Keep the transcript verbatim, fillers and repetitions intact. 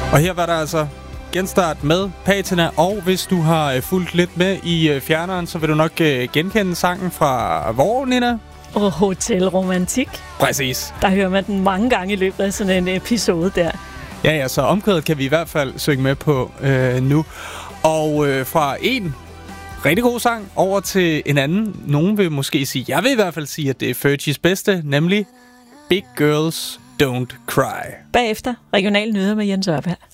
Og her var der altså genstart med Patina, og hvis du har øh, fulgt lidt med i øh, fjerneren, så vil du nok øh, genkende sangen fra hvor, Nina? Og Hotel Romantik. Præcis. Der hører man den mange gange i løbet af sådan en episode der. Ja, ja, så omkvædet kan vi i hvert fald synge med på øh, nu. Og øh, fra en rigtig god sang over til en anden. Nogen vil måske sige, jeg vil i hvert fald sige, at det er Fergie's bedste, nemlig Big Girls Don't Cry. Bagefter regional nyheder med Jens Ørberg.